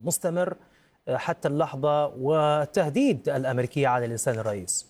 مستمر حتى اللحظة والتهديد الأمريكي على لسان الرئيس؟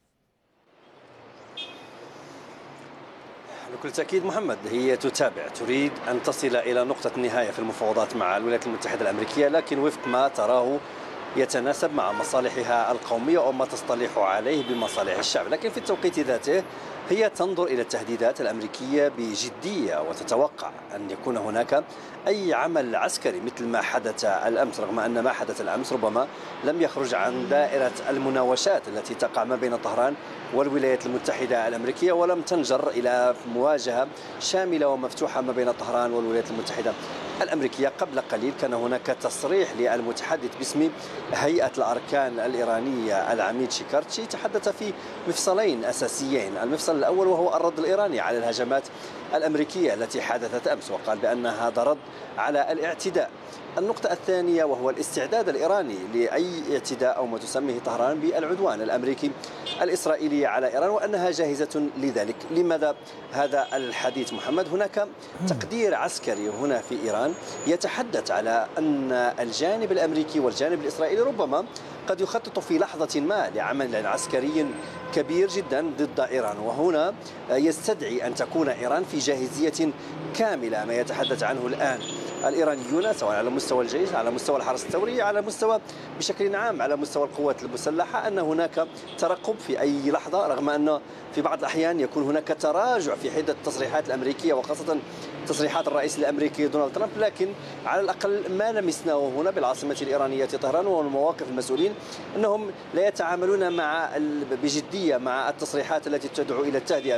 بكل تأكيد محمد، هي تتابع، تريد أن تصل إلى نقطة النهاية في المفاوضات مع الولايات المتحدة الأمريكية، لكن وفق ما تراه يتناسب مع مصالحها القومية أو ما تصطلح عليه بمصالح الشعب. لكن في التوقيت ذاته هي تنظر إلى التهديدات الأمريكية بجدية، وتتوقع أن يكون هناك أي عمل عسكري مثل ما حدث الأمس، رغم أن ما حدث الأمس ربما لم يخرج عن دائرة المناوشات التي تقع ما بين طهران والولايات المتحدة الأمريكية، ولم تنجر إلى مواجهة شاملة ومفتوحة ما بين طهران والولايات المتحدة الأمريكية. قبل قليل كان هناك تصريح للمتحدث باسم هيئة الأركان الإيرانية العميد شيكارتشي، تحدث في مفصلين أساسيين. المفصل الأول وهو الرد الإيراني على الهجمات الأمريكية التي حدثت أمس، وقال بأن هذا رد على الاعتداء. النقطة الثانية وهو الاستعداد الإيراني لأي اعتداء أو ما تسميه طهران بالعدوان الأمريكي الإسرائيلي على إيران، وأنها جاهزة لذلك. لماذا هذا الحديث محمد؟ هناك تقدير عسكري هنا في إيران يتحدث على أن الجانب الأمريكي والجانب الإسرائيلي ربما قد يخطط في لحظة ما لعمل عسكري كبير جدا ضد إيران، وهنا يستدعي أن تكون إيران في جاهزية كاملة. ما يتحدث عنه الآن الإيرانيون سواء على مستوى الجيش، على مستوى الحرس الثوري، على مستوى بشكل عام على مستوى القوات المسلحة، أن هناك ترقب في أي لحظة، رغم أن في بعض الأحيان يكون هناك تراجع في حدة التصريحات الأمريكية وخاصة تصريحات الرئيس الأمريكي دونالد ترامب. لكن على الأقل ما لمسناه هنا بالعاصمة الإيرانية طهران ومواقف المسؤولين أنهم لا يتعاملون بجدية مع التصريحات التي تدعو إلى التهدئة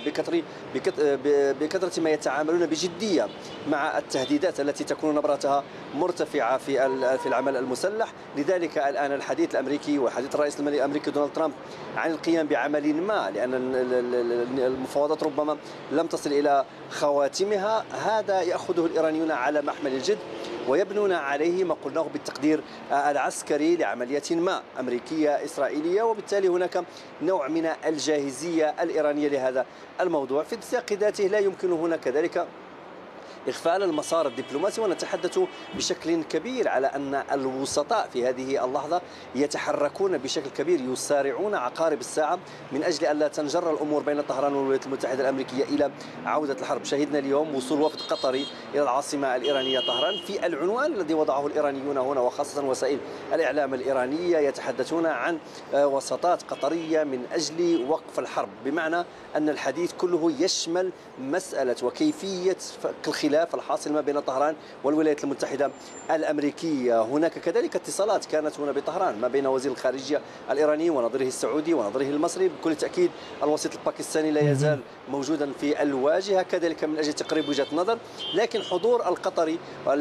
بكثرة ما يتعاملون بجدية مع التهديدات التي تكون نبرتها مرتفعة في العمل المسلح. لذلك الآن الحديث الأمريكي وحديث الرئيس الأمريكي دونالد ترامب عن القيام بعمل ما، لأن المفاوضات ربما لم تصل إلى خواتمها، هذا يأخذه الإيرانيون على محمل الجد ويبنون عليه ما قلناه بالتقدير العسكري لعملية ما أمريكية إسرائيلية، وبالتالي هناك نوع من الجاهزية الإيرانية لهذا الموضوع. في السياق ذاته لا يمكن هنا كذلك إغفال المسار الدبلوماسي، ونتحدث بشكل كبير على أن الوسطاء في هذه اللحظة يتحركون بشكل كبير، يسارعون عقارب الساعة من أجل أن لا تنجر الأمور بين طهران والولايات المتحدة الأمريكية إلى عودة الحرب. شهدنا اليوم وصول وفد قطري إلى العاصمة الإيرانية طهران في العنوان الذي وضعه الإيرانيون هنا، وخاصة وسائل الإعلام الإيرانية يتحدثون عن وساطات قطرية من أجل وقف الحرب، بمعنى أن الحديث كله يشمل مسألة وكيفية فك الخلاف الحاصل ما بين طهران والولايات المتحدة الأمريكية. هناك كذلك اتصالات كانت هنا بطهران ما بين وزير الخارجية الإيراني ونظيره السعودي ونظيره المصري. بكل تأكيد الوسيط الباكستاني لا يزال موجودا في الواجهة كذلك من أجل تقريب وجهة نظر. لكن حضور القطري،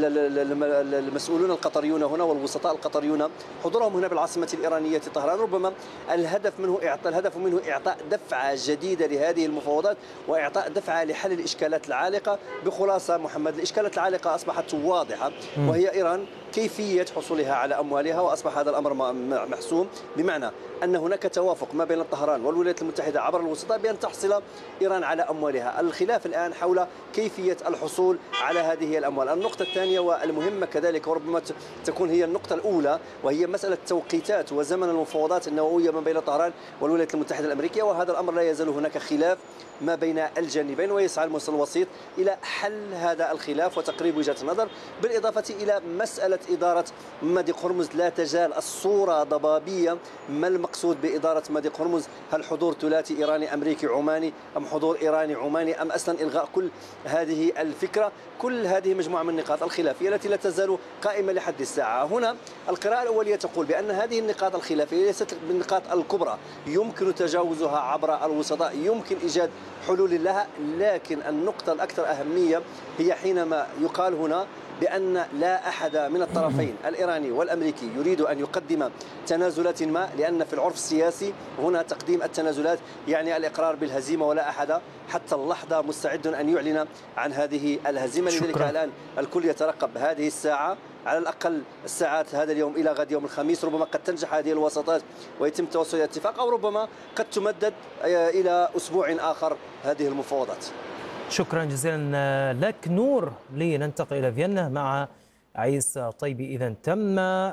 المسؤولون القطريون هنا والوسطاء القطريون حضورهم هنا بالعاصمة الإيرانية طهران ربما الهدف منه إعطاء دفعة جديدة لهذه المفاوضات وإعطاء دفعة لحل الإشكالات العالقة. بخلاصة محمد، الإشكالات العالقة أصبحت واضحة، وهي إيران كيفية حصولها على أموالها، وأصبح هذا الأمر محسوم، بمعنى أن هناك توافق ما بين طهران والولايات المتحدة عبر الوسطاء بأن تحصل إيران على أموالها. الخلاف الآن حول كيفية الحصول على هذه الأموال. النقطة الثانية والمهمة كذلك وربما تكون هي النقطة الأولى، وهي مسألة توقيتات وزمن المفاوضات النووية ما بين طهران والولايات المتحدة الأمريكية، وهذا الأمر لا يزال هناك خلاف ما بين الجانبين، ويسعى المرسل الوسيط إلى حل هذا الخلاف وتقريب وجهة النظر، بالإضافة إلى مسألة إدارة مضيق هرمز. لا تزال الصورة ضبابية، ما المقصود بإدارة مضيق هرمز؟ هل حضور ثلاثي إيراني أمريكي عماني، أم حضور إيراني عماني، أم أصلا إلغاء كل هذه الفكرة؟ كل هذه مجموعة من النقاط الخلافية التي لا تزال قائمة لحد الساعة. هنا القراءة الأولية تقول بأن هذه النقاط الخلافية ليست بالنقاط الكبرى، يمكن تجاوزها عبر الوسطاء، يمكن إيجاد حلول لها. لكن النقطة الأكثر أهمية هي حينما يقال هنا بأن لا أحد من الطرفين الإيراني والأمريكي يريد أن يقدم تنازلات ما، لأن في العرف السياسي هنا تقديم التنازلات يعني الإقرار بالهزيمة، ولا أحد حتى اللحظة مستعد أن يعلن عن هذه الهزيمة. لذلك الآن الكل يترقب هذه الساعة، على الأقل الساعات هذا اليوم إلى غد يوم الخميس. ربما قد تنجح هذه الوساطات ويتم توصل إلى اتفاق، أو ربما قد تمدد إلى أسبوع آخر هذه المفاوضات. شكرا جزيلا لك نور. لننتقل إلى فيينا مع عيسى طيبي. إذا تم